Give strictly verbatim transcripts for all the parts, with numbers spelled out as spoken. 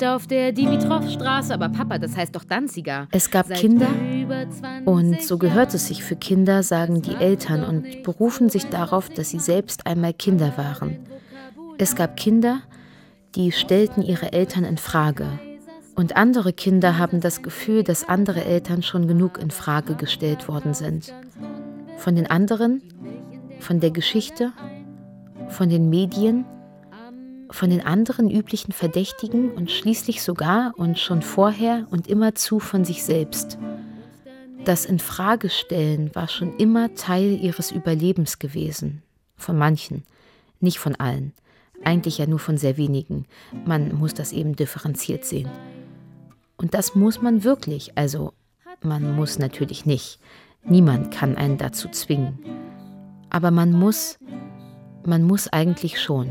Da auf der Dimitrowstraße, aber Papa, das heißt doch Danziger. Es gab Seit Kinder über zwanzig und so gehört es sich Jahren. für Kinder, sagen die Das Eltern macht doch und nicht berufen sich nur darauf, ein dass sie selbst einmal Kinder aber waren. dein Vokabular Es gab Kinder, die stellten ihre Eltern in Frage. Und andere Kinder haben das Gefühl, dass andere Eltern schon genug in Frage gestellt worden sind. Von den anderen, von der Geschichte, von den Medien, von den anderen üblichen Verdächtigen und schließlich sogar und schon vorher und immerzu von sich selbst. Das Infragestellen war schon immer Teil ihres Überlebens gewesen. Von manchen, nicht von allen. Eigentlich ja nur von sehr wenigen. Man muss das eben differenziert sehen. Und das muss man wirklich, also man muss natürlich nicht. Niemand kann einen dazu zwingen. Aber man muss, man muss eigentlich schon.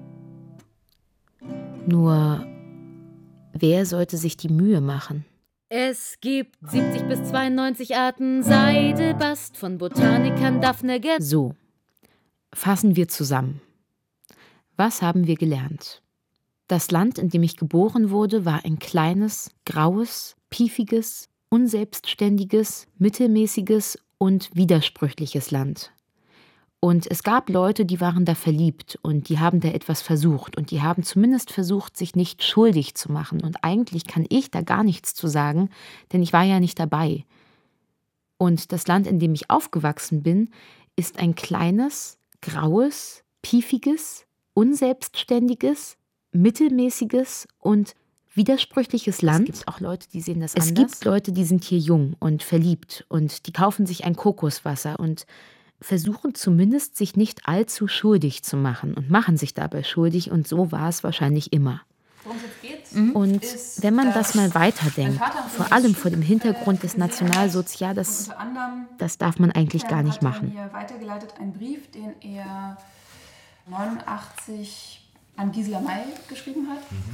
Nur, wer sollte sich die Mühe machen? Es gibt siebzig bis zweiundneunzig Arten Seide, Bast von Botanikern Daphne Gerd. So, fassen wir zusammen. Was haben wir gelernt? Das Land, in dem ich geboren wurde, war ein kleines, graues, piefiges, unselbstständiges, mittelmäßiges und widersprüchliches Land. Und es gab Leute, die waren da verliebt und die haben da etwas versucht und die haben zumindest versucht, sich nicht schuldig zu machen. Und eigentlich kann ich da gar nichts zu sagen, denn ich war ja nicht dabei. Und das Land, in dem ich aufgewachsen bin, ist ein kleines, graues, piefiges, unselbstständiges, mittelmäßiges und widersprüchliches Land. Es gibt auch Leute, die sehen das anders. Es gibt Leute, die sind hier jung und verliebt und die kaufen sich ein Kokoswasser und versuchen zumindest, sich nicht allzu schuldig zu machen und machen sich dabei schuldig und so war es wahrscheinlich immer. Worum es jetzt geht, Mhm. Und ist, wenn man dass das mal weiterdenkt, mein Vater vor dieses allem Stück, vor dem Hintergrund des äh, gesehen Nationalsozials, ja, hat. das, Unter anderem das darf man eigentlich gar nicht hat er machen. mir weitergeleitet einen Brief, den er neunundachtzig an Gisela May geschrieben hat. Mhm.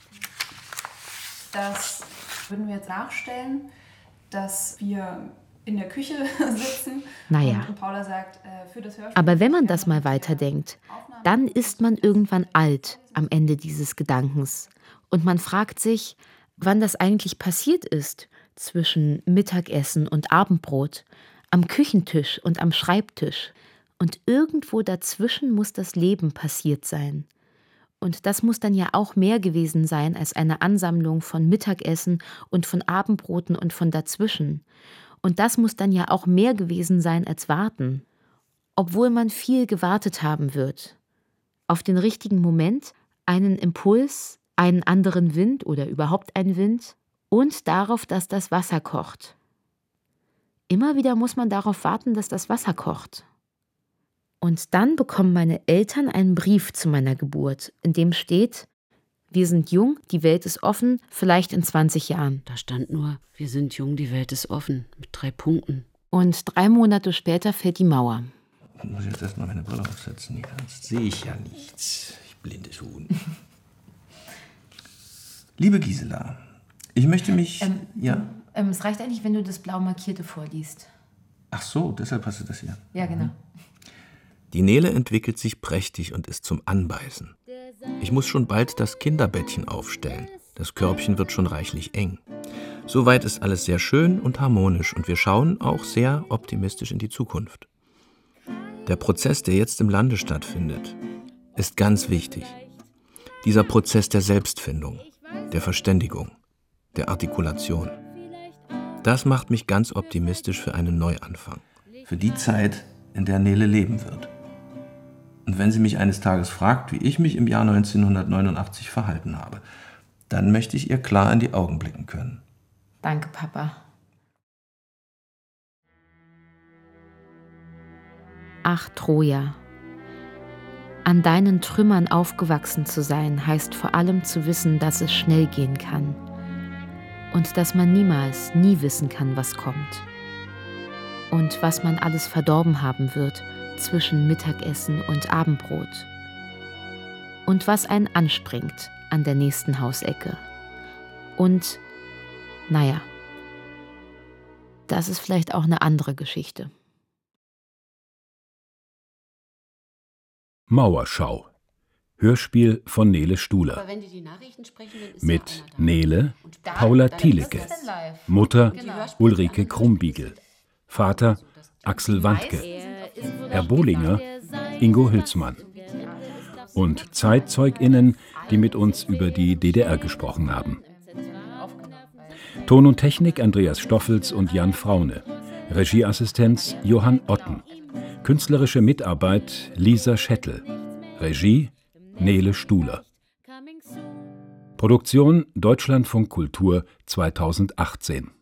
Das würden wir jetzt nachstellen, dass wir in der Küche sitzen Naja. und Paula sagt, äh, für das Hörspiel... Aber wenn man das mal weiterdenkt, dann ist man irgendwann alt am Ende dieses Gedankens. Und man fragt sich, wann das eigentlich passiert ist zwischen Mittagessen und Abendbrot, am Küchentisch und am Schreibtisch. Und irgendwo dazwischen muss das Leben passiert sein. Und das muss dann ja auch mehr gewesen sein als eine Ansammlung von Mittagessen und von Abendbroten und von dazwischen. Und das muss dann ja auch mehr gewesen sein als warten. Obwohl man viel gewartet haben wird. Auf den richtigen Moment, einen Impuls, einen anderen Wind oder überhaupt einen Wind und darauf, dass das Wasser kocht. Immer wieder muss man darauf warten, dass das Wasser kocht. Und dann bekommen meine Eltern einen Brief zu meiner Geburt, in dem steht: Wir sind jung, die Welt ist offen, vielleicht in zwanzig Jahren. Da stand nur, wir sind jung, die Welt ist offen, mit drei Punkten. Und drei Monate später fällt die Mauer. Ich muss jetzt erstmal meine Brille aufsetzen, sonst sehe ich ja nichts. Ich blindes Huhn. Liebe Gisela, ich möchte mich... Ähm, ja. Ähm, es reicht eigentlich, wenn du das blau markierte vorliest. Ach so, deshalb hast du das hier. Ja, genau. Die Nele entwickelt sich prächtig und ist zum Anbeißen. Ich muss schon bald das Kinderbettchen aufstellen. Das Körbchen wird schon reichlich eng. Soweit ist alles sehr schön und harmonisch und wir schauen auch sehr optimistisch in die Zukunft. Der Prozess, der jetzt im Lande stattfindet, ist ganz wichtig. Dieser Prozess der Selbstfindung, der Verständigung, der Artikulation. Das macht mich ganz optimistisch für einen Neuanfang. Für die Zeit, in der Nele leben wird. Und wenn sie mich eines Tages fragt, wie ich mich im Jahr neunzehnhundertneunundachtzig verhalten habe, dann möchte ich ihr klar in die Augen blicken können. Danke, Papa. Ach, Troja. An deinen Trümmern aufgewachsen zu sein, heißt vor allem zu wissen, dass es schnell gehen kann. Und dass man niemals, nie wissen kann, was kommt. Und was man alles verdorben haben wird zwischen Mittagessen und Abendbrot. Und was einen anspringt an der nächsten Hausecke. Und, naja, das ist vielleicht auch eine andere Geschichte. Mauerschau. Hörspiel von Nele Stuhler. Mit Nele Paula Thielecke, Mutter Ulrike Krumbiegel, Vater Axel Wandke, Herr Bohlinger Ingo Hülsmann und ZeitzeugInnen, die mit uns über die D D R gesprochen haben. Ton und Technik Andreas Stoffels und Jan Fraune, Regieassistenz Johann Otten, künstlerische Mitarbeit Lisa Schettel, Regie Nele Stuhler. Produktion Deutschlandfunk Kultur zweitausendachtzehn.